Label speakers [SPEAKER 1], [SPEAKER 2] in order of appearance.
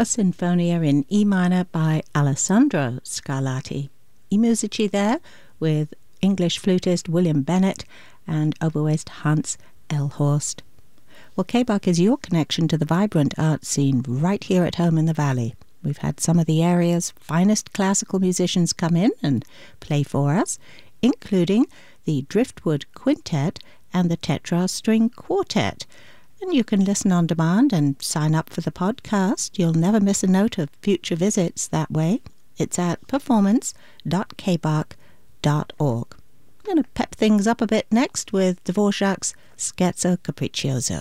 [SPEAKER 1] a sinfonia in E minor by Alessandro Scarlatti. I musici there with English flutist William Bennett and oboist Hans Elhorst. Well, K-Bach is your connection to the vibrant art scene right here at home in the Valley. We've had some of the area's finest classical musicians come in and play for us, including the Driftwood Quintet and the Tetra String Quartet. And you can listen on demand and sign up for the podcast. You'll never miss a note of future visits that way. It's at performance.kbach.org. I'm going to pep things up a bit next with Dvorak's Scherzo Capriccioso.